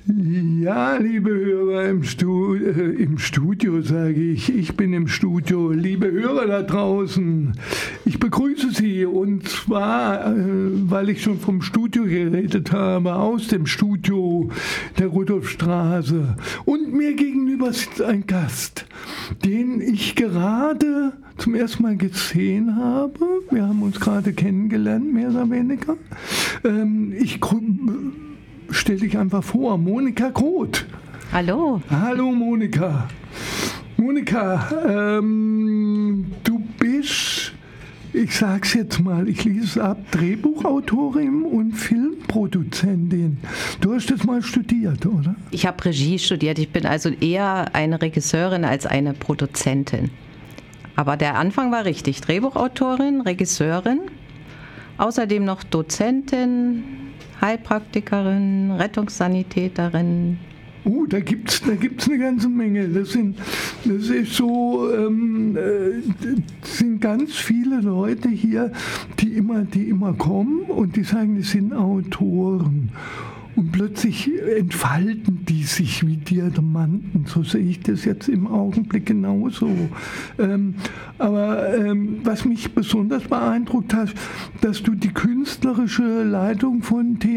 Ja, liebe Hörer im Studio, sage ich. Ich bin im Studio. Liebe Hörer da draußen, ich begrüße Sie. Und zwar, weil ich schon vom Studio geredet habe, aus dem Studio der Rudolfstraße. Und mir gegenüber sitzt ein Gast, den ich gerade zum ersten Mal gesehen habe. Wir haben uns gerade kennengelernt, mehr oder weniger. Stell dich einfach vor, Monika Groth. Hallo. Hallo Monika. Monika, du bist, ich sag's jetzt mal, ich lese es ab, Drehbuchautorin und Filmproduzentin. Du hast das mal studiert, oder? Ich habe Regie studiert. Ich bin also eher eine Regisseurin als eine Produzentin. Aber der Anfang war richtig. Drehbuchautorin, Regisseurin, außerdem noch Dozentin, Heilpraktikerin, Rettungssanitäterin. Da gibt's eine ganze Menge. Das sind ganz viele Leute hier, die immer kommen und die sagen, die sind Autoren. Und plötzlich entfalten die sich wie Diamanten. So sehe ich das jetzt im Augenblick genauso. Aber was mich besonders beeindruckt hat, dass du die künstlerische Leitung von